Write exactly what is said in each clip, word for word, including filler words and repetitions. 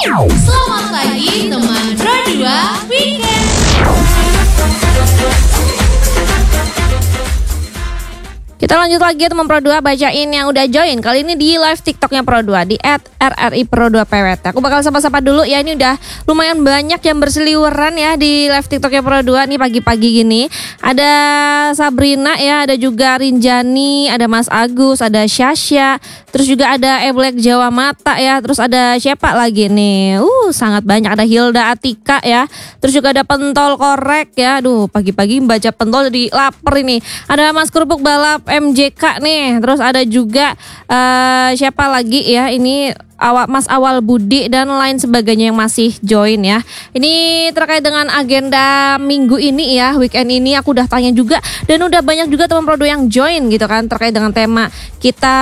Selamat pagi teman Pro dua Weekend. Kita lanjut lagi teman Pro dua, bacain yang udah join. Kali ini di live TikToknya Pro dua di et er er i pro dua p w t. Aku bakal sapa-sapa dulu ya. Ini udah lumayan banyak yang berseliweran ya di live TikToknya Pro dua nih pagi-pagi gini. Ada Sabrina ya, ada juga Rinjani, ada Mas Agus, ada Syasya, terus juga ada Eblek Jawa Mata ya. Terus ada siapa lagi nih? Uh, sangat banyak. Ada Hilda Atika ya. Terus juga ada Pentol Korek ya. Aduh, pagi-pagi baca pentol jadi lapar ini. Ada Mas Kerupuk Balap M J K nih, terus ada juga uh, siapa lagi ya, ini awal Mas Awal Budi dan lain sebagainya yang masih join ya. Ini terkait dengan agenda minggu ini ya, weekend ini aku udah tanya juga dan udah banyak juga teman Pro dua yang join gitu kan terkait dengan tema kita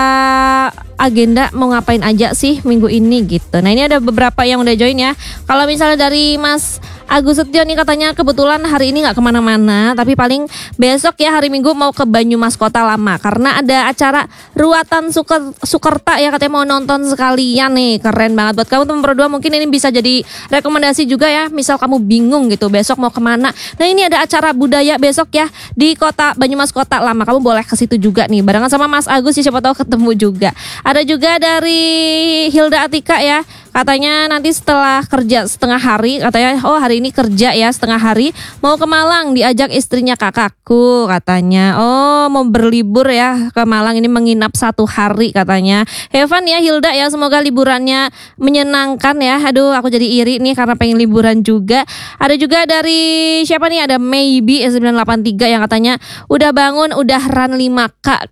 agenda mau ngapain aja sih minggu ini gitu. Nah ini ada beberapa yang udah join ya. Kalau misalnya dari Mas Agus Setio nih katanya kebetulan hari ini nggak kemana-mana, tapi paling besok ya hari Minggu mau ke Banyumas Kota Lama karena ada acara Ruatan Suker, Sukerta ya, katanya mau nonton sekalian nih. Keren banget buat kamu teman Pro dua, mungkin ini bisa jadi rekomendasi juga ya, misal kamu bingung gitu besok mau kemana. Nah ini ada acara budaya besok ya di Kota Banyumas Kota Lama, kamu boleh ke situ juga nih barengan sama Mas Agus ya, siapa tahu ketemu juga. Ada juga dari Hilda Atika ya, katanya nanti setelah kerja setengah hari, katanya oh hari ini kerja ya setengah hari, mau ke Malang diajak istrinya kakakku katanya. Oh mau berlibur ya ke Malang, ini menginap satu hari katanya. Heaven ya Hilda ya, semoga liburannya menyenangkan ya. Aduh aku jadi iri nih karena pengen liburan juga. Ada juga dari siapa nih, ada Maybe sembilan delapan tiga yang katanya udah bangun udah run lima K.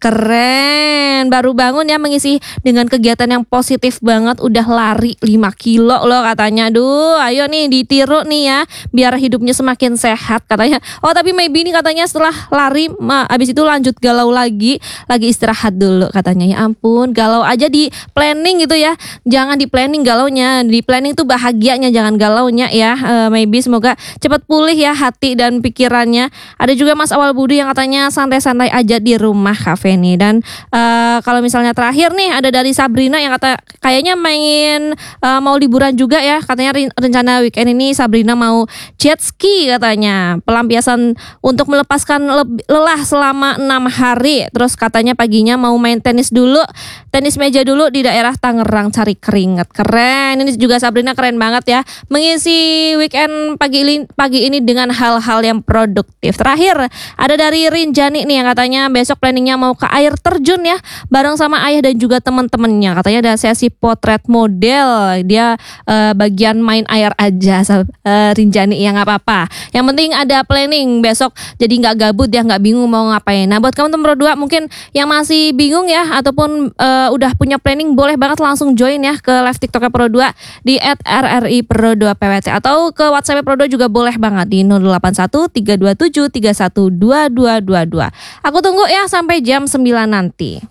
Keren, baru bangun ya, mengisi dengan kegiatan yang positif banget, udah lari lima kilo loh katanya. Aduh ayo nih ditiru nih ya biar hidupnya semakin sehat katanya. Oh tapi Maybe ini katanya setelah lari ma, abis itu lanjut galau lagi, lagi istirahat dulu katanya. Ya ampun, galau aja di planning gitu ya, jangan di planning galaunya, di planning tuh bahagianya, jangan galaunya ya. uh, Maybe semoga cepat pulih ya hati dan pikirannya. Ada juga Mas Awal Budi yang katanya santai-santai aja di rumah kafe nih. Dan uh, kalau misalnya terakhir nih ada dari Sabrina yang kata kayaknya main uh, mau liburan juga ya, katanya rencana weekend ini Sabrina mau jet ski katanya, pelampiasan untuk melepaskan lelah selama enam hari. Terus katanya paginya mau main tenis dulu, tenis meja dulu di daerah Tangerang cari keringat. Keren, ini juga Sabrina keren banget ya, mengisi weekend pagi ini, pagi ini dengan hal-hal yang produktif. Terakhir ada dari Rinjani nih yang katanya besok planningnya mau ke air terjun ya bareng sama ayah dan juga teman-temannya. Katanya ada sesi potret model, dia uh, bagian main air aja. uh, Rinjani ya nggak apa-apa, yang penting ada planning besok jadi nggak gabut ya, nggak bingung mau ngapain. Nah buat kamu teman Pro dua mungkin yang masih bingung ya ataupun uh, udah punya planning, boleh banget langsung join ya ke live TikToknya Pro dua di et er er i pro dua p w t atau ke WhatsApp Pro dua juga boleh banget di nol delapan satu tiga dua tujuh tiga satu dua dua dua dua. Aku tunggu ya sampai jam sembilan nanti.